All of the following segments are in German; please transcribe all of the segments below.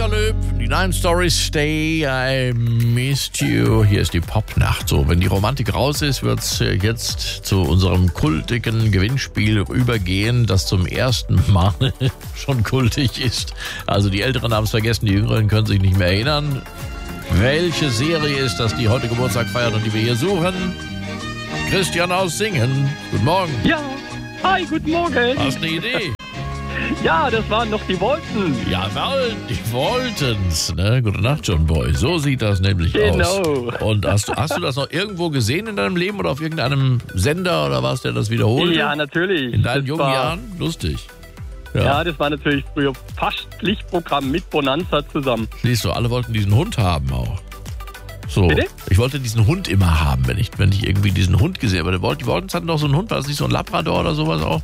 Löb, die 9 Stories Stay, I Missed You. Hier ist die Popnacht. So, wenn die Romantik raus ist, wird's jetzt zu unserem kultigen Gewinnspiel übergehen, das zum ersten Mal schon kultig ist. Also die Älteren haben es vergessen, die Jüngeren können sich nicht mehr erinnern. Welche Serie ist das, die heute Geburtstag feiert und die wir hier suchen? Christian aus Singen. Guten Morgen. Ja, hi, guten Morgen. Hast du eine Idee? Ja, das waren noch die Wolken. Jawohl, die wollten's, ne? Gute Nacht, John Boy. So sieht das nämlich aus. Genau. Und hast du das noch irgendwo gesehen in deinem Leben oder auf irgendeinem Sender oder was, der das wiederholt? Ja, natürlich. In deinen Das jungen Jahren? Lustig. Ja, das war natürlich früher fast Lichtprogramm mit Bonanza zusammen. Siehst du, alle wollten diesen Hund haben auch. So. Bitte? Ich wollte diesen Hund immer haben, wenn ich irgendwie diesen Hund gesehen habe. Die Wolltens hatten doch so einen Hund, war das nicht so ein Labrador oder sowas auch?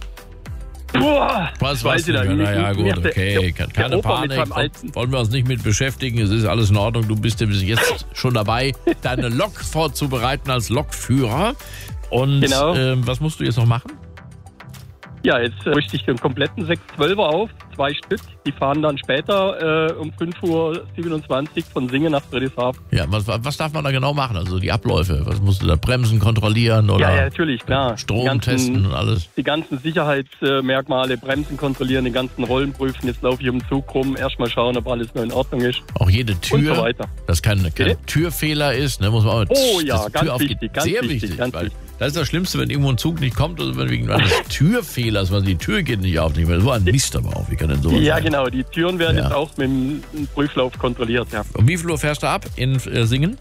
Boah, Was weiß ich nicht? da nicht. Naja, gut, okay. Keine Panik. Wollen wir uns nicht mit beschäftigen. Es ist alles in Ordnung. Du bist jetzt schon dabei, deine Lok vorzubereiten als Lokführer. Und Genau. Was musst du jetzt noch machen? Ja, jetzt richte ich den kompletten 612er auf, 2 Stück. Die fahren dann später um 5:27 Uhr von Singen nach Friedrichshafen. Ja, was darf man da genau machen? Also die Abläufe. Was musst du da bremsen, kontrollieren oder Ja, natürlich, klar. Strom testen und alles? Die ganzen Sicherheitsmerkmale, Bremsen kontrollieren, die ganzen Rollen prüfen. Jetzt laufe ich um den Zug rum, erstmal schauen, ob alles noch in Ordnung ist. Auch jede Tür, Und so weiter. dass kein Türfehler ist, ne, muss man auch Oh ja, dass die ganz Tür aufgeht. wichtig, ganz Sehr wichtig, wichtig, ganz weil wichtig. das ist das Schlimmste, wenn irgendwo ein Zug nicht kommt oder wenn wegen eines Türfehlers, weil die Tür geht nicht auf. So ein Mist aber auch. Wie kann denn sowas Ja, sein? genau. Die Türen werden Ja. jetzt auch mit dem Prüflauf kontrolliert. Ja. Um wie viel Uhr fährst du ab in Singen?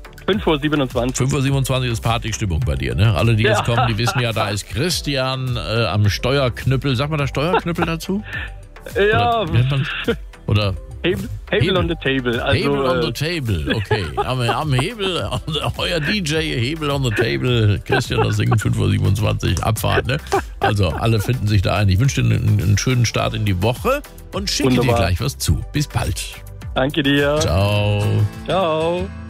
5:27 Uhr. 5:27 Uhr ist Partystimmung bei dir, ne? Alle, die jetzt Ja. kommen, die wissen ja, da ist Christian am Steuerknüppel. Sag mal da Steuerknüppel dazu? Ja, Oder, wie nennt man's? Oder Hebel on the table. Also, Hebel on the table, okay. Am Hebel, euer DJ, Hebel on the table, Christian aus Singen, 5:27 Uhr, Abfahrt, ne? Also, alle finden sich da ein. Ich wünsche dir einen schönen Start in die Woche und schicke dir Wunderbar. gleich was zu. Bis bald. Danke dir. Ciao. Ciao.